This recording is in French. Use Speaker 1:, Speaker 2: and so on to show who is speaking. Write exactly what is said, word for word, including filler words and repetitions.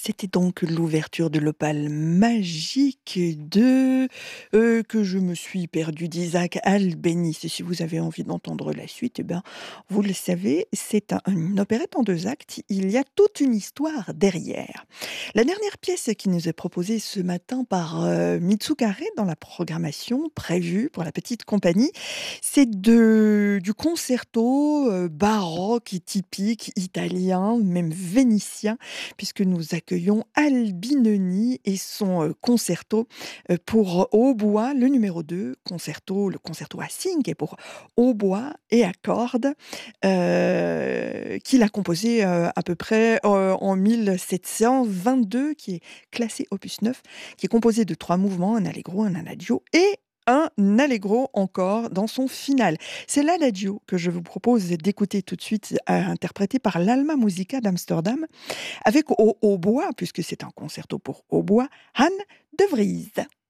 Speaker 1: C'était donc l'ouverture de l'Opale magique de heu, que je me suis perdue d'Isaac Albéniz et si vous avez envie d'entendre la suite et ben, vous le savez, c'est un une opérette en deux actes, il y a toute une histoire derrière. La dernière pièce qui nous est proposée ce matin par, heu, Mitsuko dans la programmation prévue pour la petite compagnie, c'est de du concerto, heu, baroque et typique italien, même vénitien, puisque nous accueillons Albinoni et son, heu, concerto, heu, pour hautbois, le numéro deux, concerto le concerto à cinq et pour hautbois et à cordes, heu, qu'il a composé, heu, à peu près, heu, en mille sept cent vingt-deux, qui est classé opus neuf, qui est composé de trois mouvements, un allegro, un adagio et un allegro encore dans son finale. C'est l'adagio que je vous propose d'écouter tout de suite, heu, interprété par l'Alma Musica d'Amsterdam avec au hautbois, puisque c'est un concerto pour hautbois, Han de Vries.